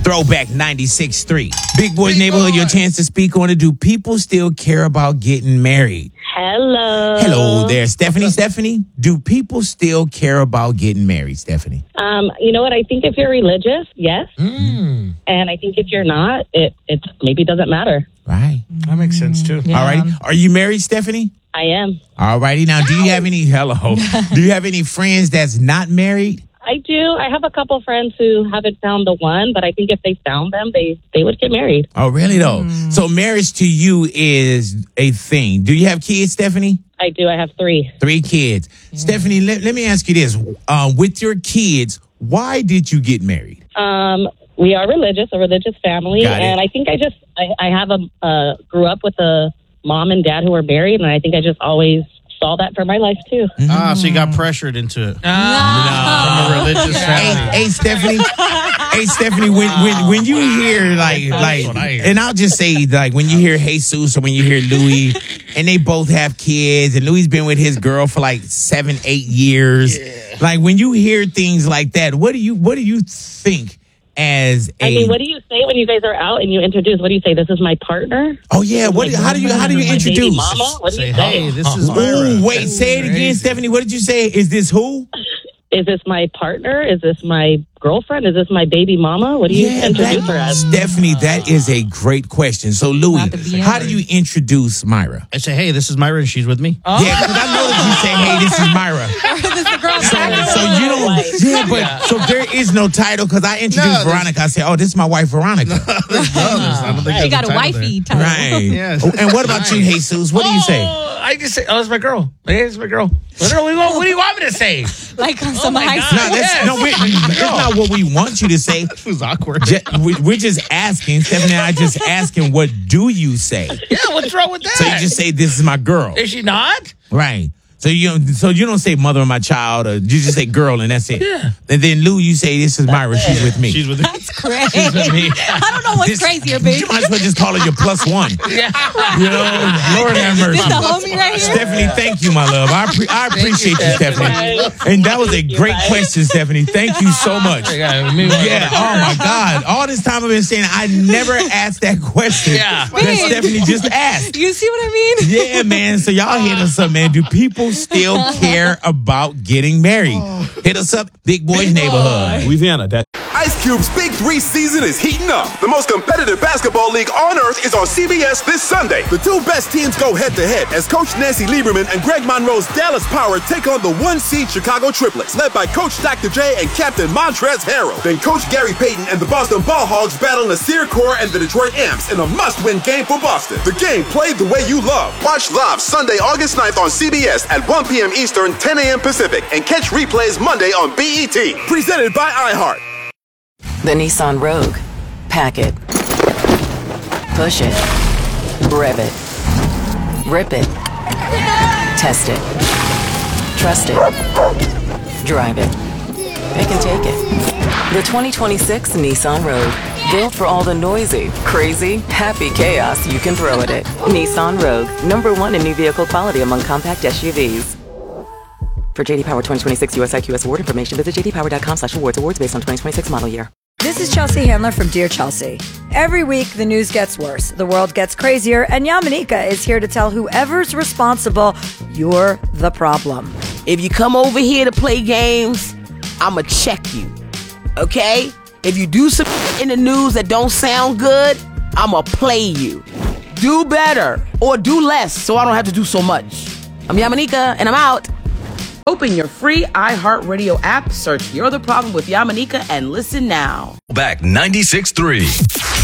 Throwback 96.3. Big Boys Neighborhood, your chance to speak on it. Do people still care about getting married? Hello. Hello there, Stephanie. Stephanie, do people still care about getting married, Stephanie? You know what? I think if you're religious, yes. And I think if you're not, it maybe doesn't matter. Right. That makes sense, too. All right. Are you married, Stephanie? I am. All righty. Now, do you have any, do you have any friends that's not married? I do. I have a couple friends who haven't found the one, but I think if they found them, they would get married. Oh, really, though? So marriage to you is a thing. Do you have kids, Stephanie? I do. I have 3. 3 kids. Yeah. Stephanie, let me ask you this. With your kids, why did you get married? We are a religious family. And I think I have grew up with a mom and dad who were married, and I think I just always saw that for my life too. So you got pressured into it. No. From a religious family. Hey, Stephanie, when you hear like, and I'll just say, like, when you hear Jesus or when you hear Louis, and they both have kids, and Louis been with his girl for like 7-8 years. Yeah. Like, when you hear things like that, what do you think? I mean, what do you say when you guys are out and you introduce? What do you say? This is my partner. Oh yeah. How do you introduce? Mama? What do you say? Hey, this is Myra. Ooh, wait, say it again, Stephanie. What did you say? Is this who? Is this my partner? Is this my girlfriend? Is this my baby mama? What do you introduce her as? Stephanie, that is a great question. So, Louis, how do you introduce Myra? I say, hey, this is Myra, and she's with me. Oh. Yeah, because I know that you say, hey, this is Myra. This is the girl. So you don't, so there is no title, because I introduced Veronica. I say, oh, this is my wife, Veronica. I don't think she got a wifey title. Right. Yes. And what about you, Jesus? What do you say? I just say, it's my girl. Hey, it's my girl. What do you want me to say? Like some high No, that's not what we want you to say. That was awkward. We're just asking. Stephanie and I just asking, what do you say? Yeah, what's wrong with that? So you just say, this is my girl. Is she not? Right. So you don't say mother of my child, or you just say girl, and that's it. Yeah. And then Lou, you say, this is Myra, she's with me. She's with me. That's crazy. She's with me. I don't know what's crazier, babe. You might as well just call her your +1. Yeah. You know, Lord have mercy. This the homie right here? Stephanie, thank you, my love. I appreciate you, Stephanie. And that was a great question, Stephanie. Thank you so much. Yeah, oh my God. All this time I've been saying I never asked that question that Stephanie just asked. You see what I mean? Yeah, man. So y'all hit us up, man. Do people still care about getting married? Hit us up, Big Boys Neighborhood. Louisiana. Ice Cube's Big 3 season is heating up. The most competitive basketball league on earth is on CBS this Sunday. The 2 best teams go head-to-head as Coach Nancy Lieberman and Greg Monroe's Dallas Power take on the 1-seed Chicago Triplets, led by Coach Dr. J and Captain Montrezl Harrell. Then Coach Gary Payton and the Boston Ball Hogs battle Nasir Kaur and the Detroit Amps in a must-win game for Boston. The game played the way you love. Watch live Sunday, August 9th on CBS at 1 p.m. Eastern, 10 a.m. Pacific, and catch replays Monday on BET. Presented by iHeart. The Nissan Rogue. Pack it. Push it. Rev it. Rip it. Test it. Trust it. Drive it. Pick and take it. The 2026 Nissan Rogue. Built for all the noisy, crazy, happy chaos you can throw at it. Nissan Rogue. #1 in new vehicle quality among compact SUVs. For JD Power 2026 US IQS award information, visit jdpower.com/awards. Awards based on 2026 model year. This is Chelsea Handler from Dear Chelsea. Every week, the news gets worse, the world gets crazier, and Yamanika is here to tell whoever's responsible, you're the problem. If you come over here to play games, I'ma check you, okay? If you do some in the news that don't sound good, I'ma play you. Do better, or do less, so I don't have to do so much. I'm Yamanika, and I'm out. Open your free iHeartRadio app, search You're the Problem with Yamanika, and listen now. Back 96.3.